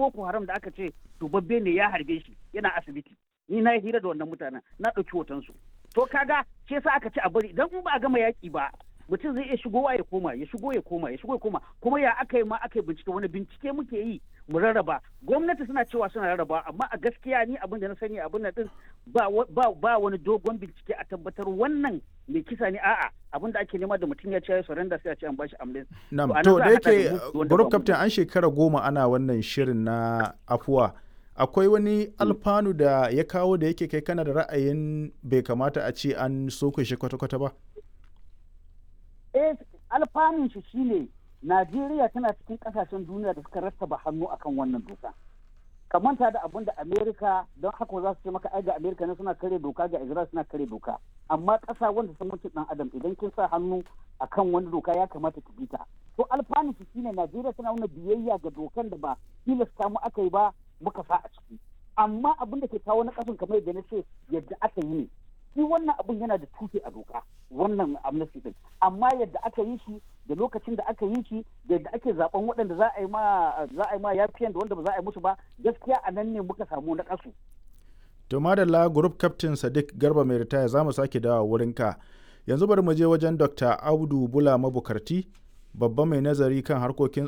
Boko Haram da aka ce tubabbe ne ya harbe shi yana asibiti, ni na yi hira da wannan mutanen na ɗauki hotonsu. To kaga shi yasa aka ce a bari idan in ba a gama yaƙi ba mutum zai iya shigowa ya koma ya shigo ya koma kuma ya aka yi bincike wani bincike muke yi mu rarraba. Gwamnati suna cewa suna rarraba amma a gaskiya ni abin da na sani abin nan din ba wani dogon bincike a tabbatar wannan mai kisa ne a'a abin da ake nema da mutum ya ce ya surrender sai a ce an bashi amnesty. To da yake group captain an shekara 10 ana wannan shirin na afuwa, akwai wani alfanu da ya kawo da yake kai kana da ra'ayin bai kamata a ce an soke shi kwata-kwata ba? Alfanun shi shine Najeriya tana cikin kasashen duniya da suka rattaba hannu akan wannan doka. Ka manta da abin da Amerika, don haka za su ce maka ai ga Amerika ne suna kare doka, ga Israel suna kare doka. Amma ƙasa wanda sun mutu dan adam idan kin sa hannu akan wani doka ya kamata ki bi ta. To alfanun shi shine Najeriya tana nuna biyayya ga dokan da ba tilasta mu aka yi ba muka sa a ciki. Amma abin da ke kawo na kasan kamar yadda na ce yadda aka yi ne. Shi wannan abun yana da tushe a doka, wannan amnesty din, amma yadda aka yi shi da lokacin da aka yi shi da yadda ake zaben waɗanda za a yi ma yafiyan da wanda ba za a yi musu ba, gaskiya a nan ne muka samu na kasu. To madalla group captain Sadiq Garba mai ritaya za mu sake dawo wurinka. Yanzu bari mu je wajen Dr. Audu Bula Mabukarti, babban mai nazari kan harkokin